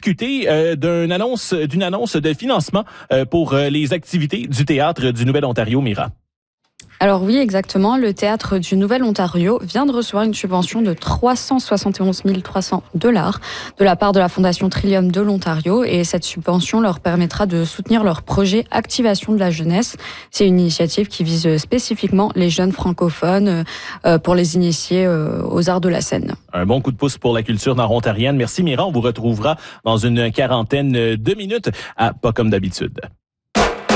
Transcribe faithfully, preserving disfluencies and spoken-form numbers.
discuter euh, d'une annonce, d'une annonce de financement euh, pour euh, les activités du Théâtre du Nouvel-Ontario, Mira. Alors oui, exactement. Le Théâtre du Nouvel-Ontario vient de recevoir une subvention de trois cent soixante et onze mille trois cents dollars de la part de la Fondation Trillium de l'Ontario, et cette subvention leur permettra de soutenir leur projet Activation de la jeunesse. C'est une initiative qui vise spécifiquement les jeunes francophones euh, pour les initier euh, aux arts de la scène. Un bon coup de pouce pour la culture nord-ontarienne. Merci Mira, on vous retrouvera dans une quarantaine de minutes à Pas comme d'habitude.